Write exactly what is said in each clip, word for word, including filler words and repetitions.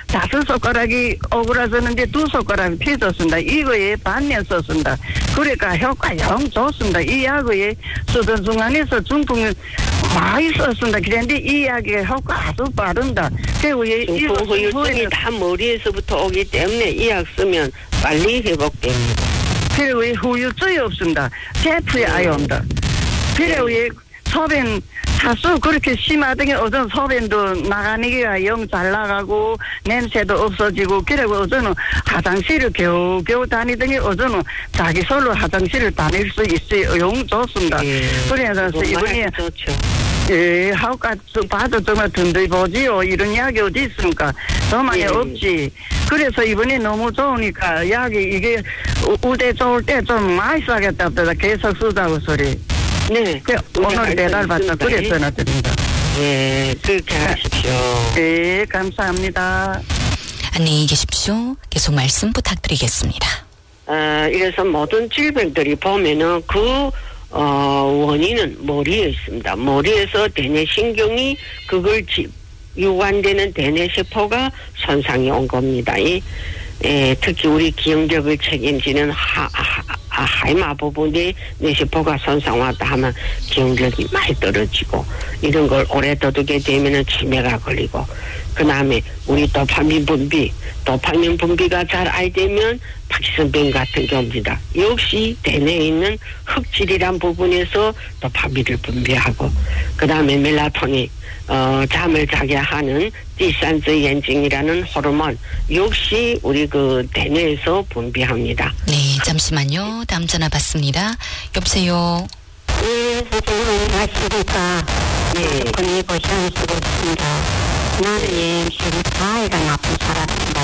다섯 손가락이 오그라졌는데 두 손가락이 펴졌습니다. 이거에 반년 썼습니다. 그러니까 효과 영 좋습니다. 이 약의 수도 중간에서 중풍 많이 썼습니다. 그런데 이 약의 효과 아주 빠릅니다. 그리고 중풍 후유증이 다 머리에서부터 오기 때문에 이 약 쓰면 빨리 회복됩니다. 그리고 후유증이 없습니다. 제프에 아예 옵니다. 그리고 소변 사수 그렇게 심하더니 어떤 소변도 나가니까 영 잘 나가고 냄새도 없어지고 그리고 어제는 화장실을 겨우겨우 다니더니 어제는 자기 솔로 화장실을 다닐 수 있어요. 영 좋습니다. 예, 그래서 이번에 좋죠. 예, 하우가 봐도 정말 든든히 보지요. 이런 약이 어디 있습니까? 저만에 예. 없지. 그래서 이번에 너무 좋으니까 약이 이게 우대 좋을 때 좀 많이 싸겠다. 계속 쓰자고 소리. 네. 그 오늘 배달 받다 그래서 놨습니다. 예, 그렇게 하십시오. 네, 감사합니다. 안녕히 계십시오. 계속 말씀 부탁드리겠습니다. 아, 이래서 모든 질병들이 보면은 그, 어, 원인은 머리에 있습니다. 머리에서 대뇌신경이 그걸 지, 유관되는 대뇌세포가 손상이 온 겁니다. 이, 에, 특히 우리 기억력을 책임지는 하, 하, 하, 하이마 부분에 뇌세포가 손상왔다 하면 기억력이 많이 떨어지고 이런 걸 오래 두게 되면은 치매가 걸리고 그 다음에 우리 도파민 분비 도파민 분비가 잘 안 되면 파킨슨병 같은 경우입니다. 역시 대뇌에 있는 흑질이란 부분에서 도파민을 분비하고 그 다음에 멜라토닌 어, 잠을 자게 하는 디산즈 엔징이라는 호르몬 역시 우리 그 대뇌에서 분비합니다. 네, 잠시만요. 다음 전화 받습니다. 여보세요. 예, 선생님 안녕하십니까. 네. 건이 고시원 쓰고 있습니다. 나는 예, 지금 가해가 나쁜 사람입니다.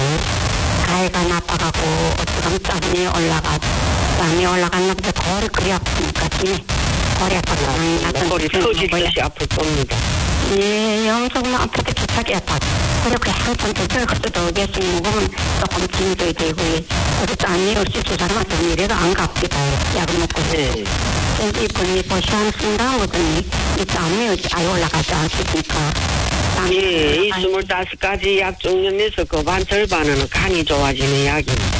가해가 나빠가고 어쩌면 땀이 올라가 땀이 올라갔나 보다. 골이 그리 아프니까 예. 골이 아파서 골이 터지듯이 아플 겁니다. 예, 영정 아프게 주착이 아파. 그렇게 한참 도착을 그때도 오겠으면 먹으면 조금 진도이 되고 어디 땀이 없이 두 사람한테 이래도 안 갚기다. 약을 먹고 네. 이분이 보시한 순간 거더니 이 땀이 어디 아예 올라가지 않습니까? 예, 이 스물다섯 가지 약 중에서 그 반 절반은 간이 좋아지는 약입니다.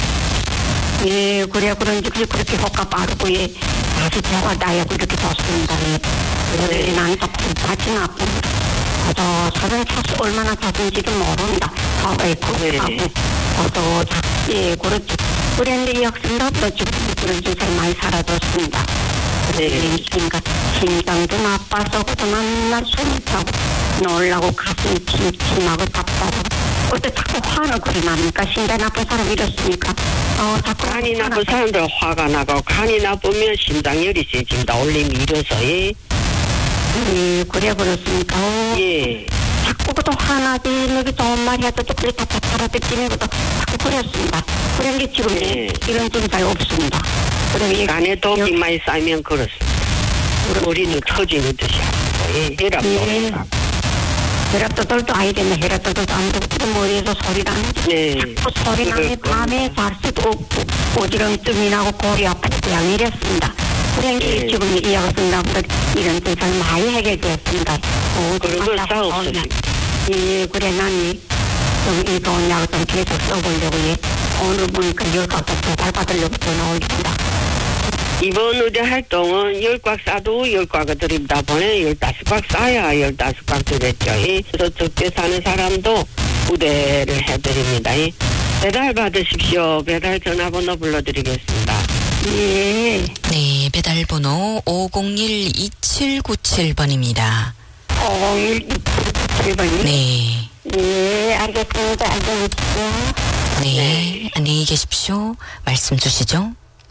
예, 그래 그런지 그렇게 효과 빠르고 예, 다시 제가 나약고 이렇게 좋습니다. 예, 그래서 나는 조금 다치는 아픈 저 사전 차수 얼마나 자든지도 모른다. 하고 있고 네. 하고 저도 예, 그렇죠. 그런데 이 학생들도 지금 그런 증상이 많이 사라졌습니다. 네. 그러니까 심장도 나빠서 그도 맨날 숨이 차고 놀라고 가슴이 침침하고 답답하고 어때 자꾸 화를 그리 납니까? 심장 나쁜 사람 이렇습니까? 어, 자꾸 간이 나쁜 사람들 화가 나고 간이 나쁘면 심장열이 세집니다. 올림이 일어서 예. 예, 그래 그렇습니까? 어, 예. 자꾸 그도 화나지 너기 좋은 말 해도 또 그래 답답하다 듣지는 것도 자꾸 그랬습니다. 그런 게 지금 네. 이런 증상이 없습니다. 그래 간에 독이 많이 쌓이면 그렇습니다. 머리는 터지는 듯이 아프고 예. 혈압도 예. 올라가고. 혈압도들도 아이 되면 혈압도들도 안 되고 머리에서 소리 나는 네. 자꾸 소리 나는 밤에 잘 수도 없고 오지렁증이 나고 골이 아프고 그냥 이랬습니다. 그런 게 네. 지금 이 약을 쓴다보다 이런 증상이 많이 해결되었습니다. 그런 걸 싸웠습니다. 예, 그래 난이 이 좋은 약을 좀 계속 써보려고 예. 오늘 보니까 열값도 배달 받으려고 전화 올립니다. 이번 의대 활동은 열 꽉 싸도 열 꽉을 드립니다. 번에 열다섯 꽉 싸야 열다섯 꽉 드렸죠. 그래서 적게 사는 사람도 우대를 해드립니다. 배달 받으십시오. 배달 전화번호 불러드리겠습니다. 예. 네, 배달번호 오공일 이칠구칠 번입니다. 오공일 이칠구칠 번이? 네. 예, 알겠습니다. 안녕히 계십시오. 네, 네. 안녕히 계십시오. 말씀 주시죠.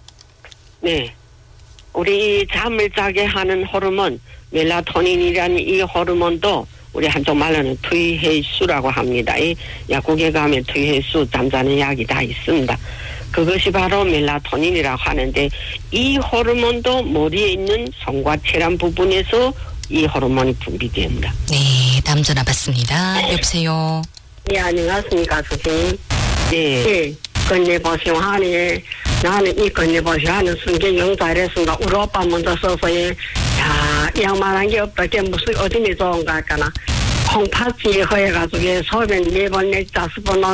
네. 우리 잠을 자게 하는 호르몬, 멜라토닌이라는 이 호르몬도 우리 한쪽 말로는 투이해수라고 합니다. 이 약국에 가면 투이해수 잠자는 약이 다 있습니다. 그것이 바로 멜라토닌이라고 하는데 이 호르몬도 머리에 있는 손과 혈관 부분에서 이 호르몬이 분비됩니다. 네, 다음 전화 받습니다. 여보세요. 예, 안녕하십니까, 선생님. 네. 예, 건네보시오 하니, 나는 이 건네보시오 하는 순간 영 잘했습니다. 우리 오빠 먼저 써서, 예, 야, 양만한 게 없다. 그게 무슨, 어딘이 좋은가 할까나. 콩팥이 허해가지고, 소변 네 번, 네 다섯 번